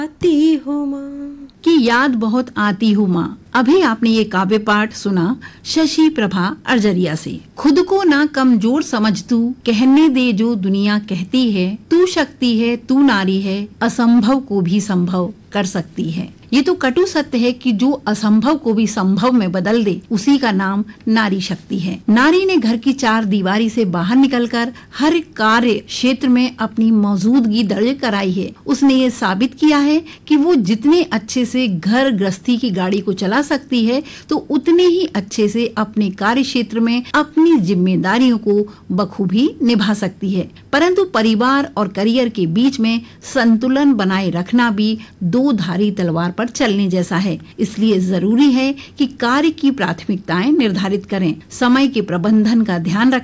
आती हो माँ की याद बहुत आती हो माँ। अभी आपने ये काव्य पाठ सुना शशि प्रभा अर्जरिया से। खुद को ना कमजोर समझ तू, कहने दे जो दुनिया कहती है। तू शक्ति है, तू नारी है, असंभव को भी संभव कर सकती है। ये तो कटु सत्य है कि जो असंभव को भी संभव में बदल दे, उसी का नाम नारी शक्ति है। नारी ने घर की चार दीवारी से बाहर निकलकर हर कार्य क्षेत्र में अपनी मौजूदगी दर्ज कराई है। उसने ये साबित किया है कि वो जितने अच्छे से घर गृहस्थी की गाड़ी को चला सकती है, तो उतने ही अच्छे से अपने कार्य क्षेत्र में अपनी जिम्मेदारियों को बखूबी निभा सकती है। परंतु परिवार और करियर के बीच में संतुलन बनाए रखना भी दो धारी तलवार पर चलने जैसा है। इसलिए जरूरी है कि कार्य की प्राथमिकताएं निर्धारित करें, समय के प्रबंधन का ध्यान रखें